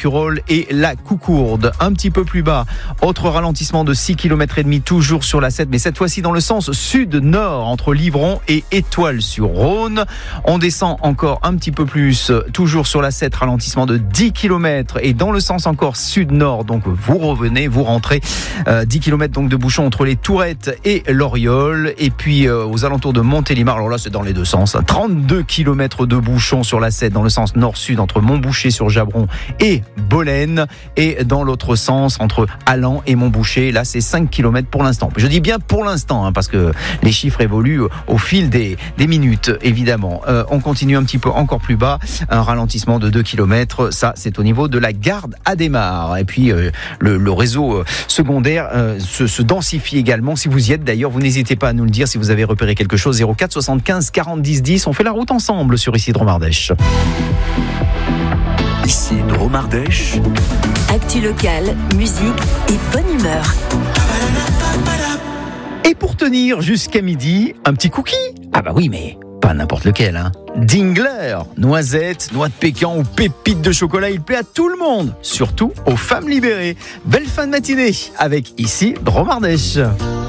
Marcurol et la Coucourde. Un petit peu plus bas, autre ralentissement de 6 km et demi toujours sur la 7, mais cette fois-ci dans le sens sud-nord entre Livron et Étoile-sur-Rhône. On descend encore un petit peu plus, toujours sur la 7, ralentissement de 10 km et dans le sens encore sud-nord, donc vous revenez, vous rentrez, 10 km donc de bouchons entre les Tourettes et l'Oriole, et puis aux alentours de Montélimar, alors là c'est dans les deux sens, 32 km de bouchons sur la 7 dans le sens nord-sud entre Montboucher sur Jabron et Bolène, et dans l'autre sens entre Allan et Montboucher, là c'est 5 km pour l'instant. Je dis bien pour l'instant, parce que les chiffres évoluent au fil des minutes, évidemment. On continue un petit peu encore plus bas, un ralentissement de 2 km, ça c'est au niveau de la Garde Adhémar. Et puis le réseau secondaire se densifie également. Si vous y êtes d'ailleurs, vous n'hésitez pas à nous le dire si vous avez repéré quelque chose. 04 75 40 10 10, on fait la route ensemble sur Ici Dromardèche. Ici Dromardèche. Actu locale, musique et bonne humeur. Et pour tenir jusqu'à midi, un petit cookie. Ah bah oui, mais pas n'importe lequel, hein. Dingler, noisettes, noix de pécan ou pépites de chocolat, il plaît à tout le monde, surtout aux femmes libérées. Belle fin de matinée avec Ici Dromardèche.